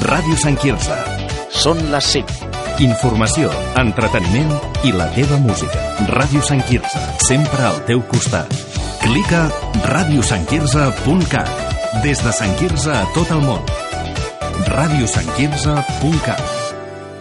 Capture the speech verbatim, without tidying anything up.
Ràdio Sant Quirze. Són les cinc. Informació, entreteniment i la teva música. Ràdio Sant Quirze, sempre al teu costat. Clica ràdio sant quirze punt cat. Des de Sant Quirze a tot el món. ràdio sant quirze punt cat.